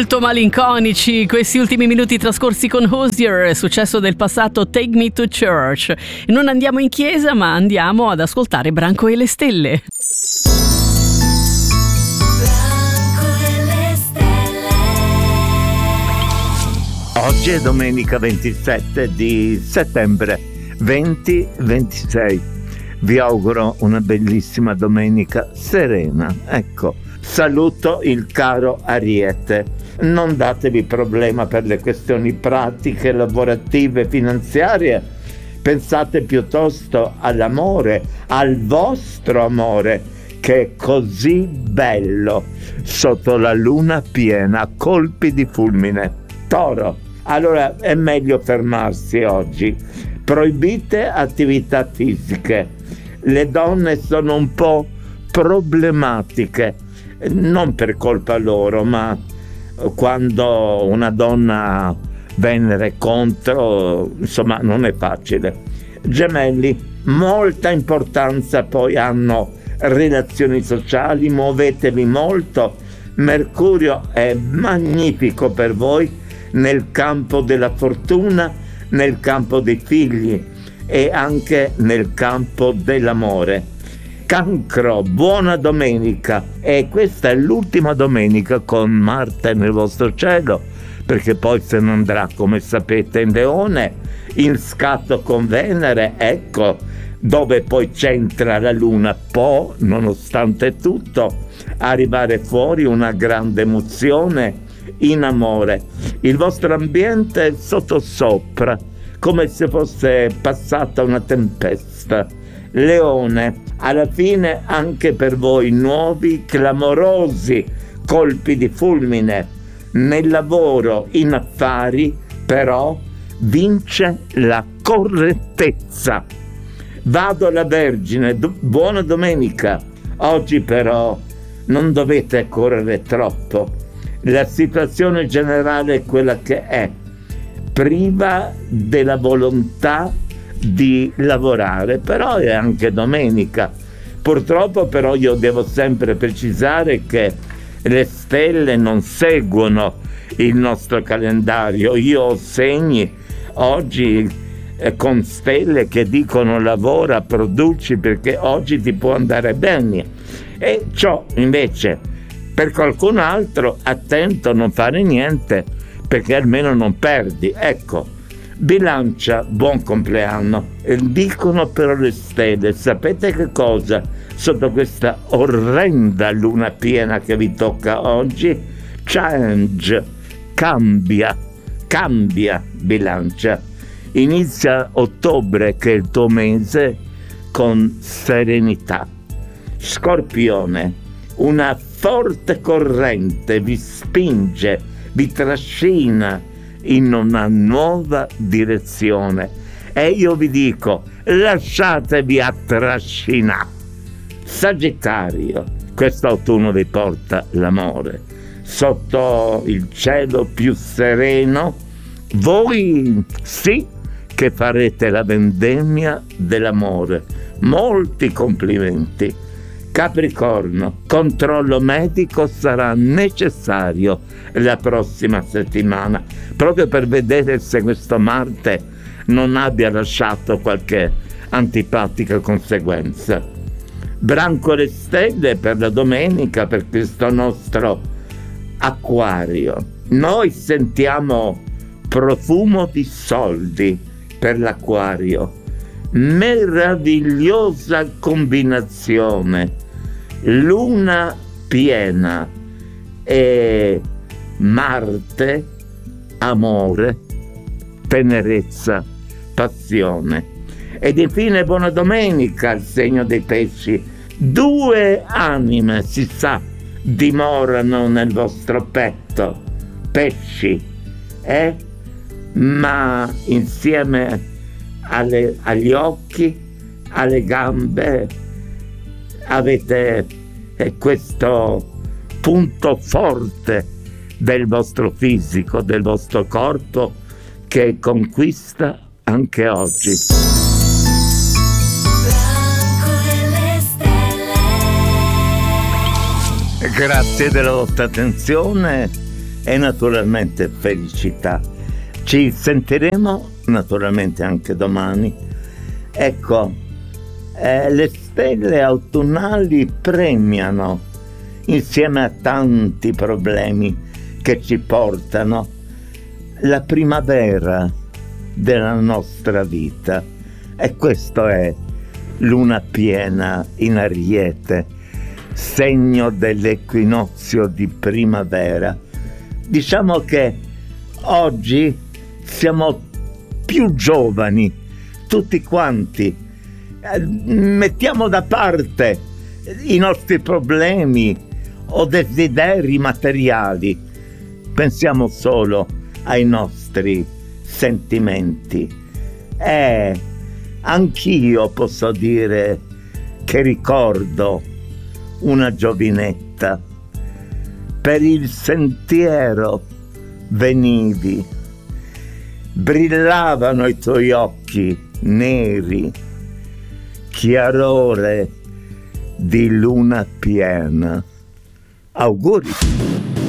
Molto malinconici questi ultimi minuti trascorsi con Hozier, successo del passato Take Me to Church. Non andiamo in chiesa, ma andiamo ad ascoltare Branco e le stelle. Branco e le stelle. Oggi è domenica 27 di settembre 2026. Vi auguro una bellissima domenica serena. Ecco, saluto il caro Ariete. Non datevi problema per le questioni pratiche, lavorative, finanziarie. Pensate piuttosto all'amore, al vostro amore, che è così bello sotto la luna piena a colpi di fulmine. Toro, allora è meglio fermarsi oggi. Proibite attività fisiche. Le donne sono un po' problematiche, non per colpa loro, ma quando una donna Venere contro, insomma, non è facile. Gemelli, molta importanza poi hanno relazioni sociali, muovetevi molto. Mercurio è magnifico per voi nel campo della fortuna, nel campo dei figli e anche nel campo dell'amore. Cancro, buona domenica, e questa è l'ultima domenica con Marte nel vostro cielo, perché poi se ne andrà, come sapete, in Leone, in scatto con Venere, ecco, dove poi c'entra la Luna, può, nonostante tutto, arrivare fuori una grande emozione in amore. Il vostro ambiente è sottosopra, come se fosse passata una tempesta. Leone, alla fine anche per voi nuovi, clamorosi colpi di fulmine. Nel lavoro, in affari, però, vince la correttezza. Vado alla Vergine, buona domenica. Oggi però non dovete correre troppo. La situazione generale è quella che è, priva della volontà di lavorare, però è anche domenica. Purtroppo però io devo sempre precisare che le stelle non seguono il nostro calendario. Io ho segni oggi con stelle che dicono lavora, produci, perché oggi ti può andare bene, e ciò invece per qualcun altro, attento a non fare niente, perché almeno non perdi. Ecco, Bilancia, buon compleanno. Dicono però le stelle, sapete che cosa? Sotto questa orrenda luna piena che vi tocca oggi, change, cambia, Bilancia. Inizia ottobre, che è il tuo mese, con serenità. Scorpione, una forte corrente vi spinge, vi trascina in una nuova direzione, e io vi dico, lasciatevi attrascinare. Sagittario, quest'autunno vi porta l'amore. Sotto il cielo più sereno, voi sì che farete la vendemmia dell'amore. Molti complimenti. Capricorno, controllo medico sarà necessario la prossima settimana, proprio per vedere se questo Marte non abbia lasciato qualche antipatica conseguenza. Branco le stelle per la domenica, per questo nostro Acquario. Noi sentiamo profumo di soldi per l'Acquario. Meravigliosa combinazione. Luna piena e Marte, amore, tenerezza, passione. Ed infine buona domenica al segno dei pesci. 2 anime, si sa, dimorano nel vostro petto, pesci, ma insieme agli occhi, alle gambe, avete questo punto forte del vostro fisico, del vostro corpo, che conquista anche oggi. Grazie della vostra attenzione. e naturalmente felicità. Ci sentiremo naturalmente anche domani. Ecco, le stelle autunnali premiano, insieme a tanti problemi che ci portano, la primavera della nostra vita. E questo è luna piena in Ariete, segno dell'equinozio di primavera. Diciamo che oggi siamo più giovani, tutti quanti. Mettiamo da parte i nostri problemi o desideri materiali, pensiamo solo ai nostri sentimenti. Anch'io posso dire che ricordo una giovinetta. Per il sentiero venivi, brillavano i tuoi occhi neri, chiarore di luna piena. Auguri!